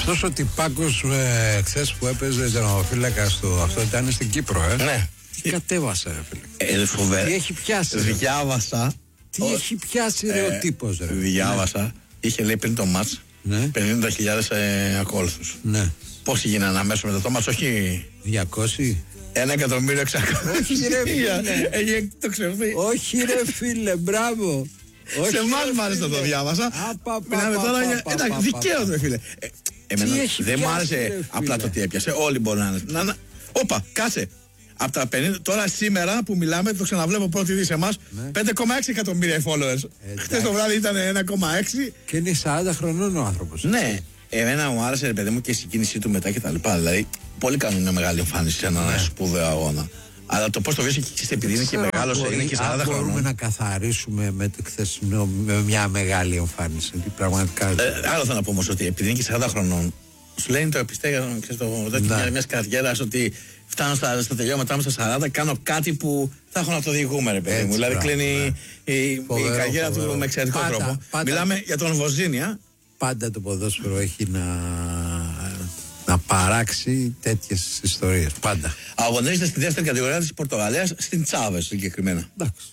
Αυτός ο τυπάκος χθες που έπαιζε τερματοφύλακα αυτό ήταν στην Κύπρο, Ναι. Τι κατέβασε, ρε φίλε. Φοβερά. Τι έχει πιάσει. Διάβασα. Τι έχει πιάσει, ρε, ο τύπος, ρε. Διάβασα. Είχε λέει πριν το μάτς 50.000 ακόλουθους. Ναι. Πόσοι γίνανε αμέσως μετά το μάτς, όχι 200. 1.600.000. Όχι, ρε φίλε. Έχει το ξεφύγει. Όχι, ρε φίλε, μπράβο. Σε εμάς μ' άρεσε να το διάβασα. Μιλάμε τώρα για. Εντάξει, δικαίως, ρε φίλε. Εμένα δεν μ' άρεσε απλά το τι έπιασε. Όλοι μπορεί να είναι. Όπα, κάτσε. Από τα 50, τώρα σήμερα που μιλάμε, το ξαναβλέπω πρώτη είδηση σε εμάς, 5,6 εκατομμύρια followers. Χτες το βράδυ ήταν 1,6. Και είναι 40 χρονών ο άνθρωπος. Ναι, εμένα μου άρεσε, ρε παιδί μου, και η συγκίνησή του μετά και τα λοιπά. Δηλαδή, πολλοί κάνουν μια μεγάλη εμφάνιση σε έναν σπουδαίο αγώνα. Αλλά το πώς το βρίσκει και επειδή είναι και μεγάλος, είναι και 40 χρονών. Μπορούμε να καθαρίσουμε με το χθεσινό με μια μεγάλη εμφάνιση. Πραγματικά. Άλλο θα να πω όμως ότι επειδή είναι και 40 χρονών, σου λένε το επιστέγασμα, μια καριέρα ότι φτάνω στα τελειώματά μου στα 40, κάνω κάτι που θα έχω να το διηγούμε, ρε παιδί μου. Δηλαδή κλείνει η καριέρα του με εξαιρετικό τρόπο. Μιλάμε για τον Βοζίνια. Πάντα το ποδόσφαιρο έχει να παράξει τέτοιες ιστορίες. Πάντα. Αγωνίζεται στη δεύτερη κατηγορία της Πορτογαλίας, στην Τσάβες συγκεκριμένα. Εντάξει.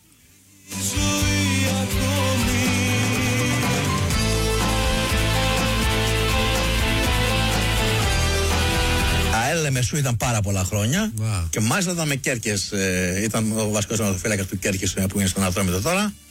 ΑΕΛ Μεσού ήταν πάρα πολλά χρόνια και μάλιστα ήταν με Κέρκες. Ήταν ο βασικός τερματοφύλακας του Κέρκες που είναι στον Ατρόμητο τώρα.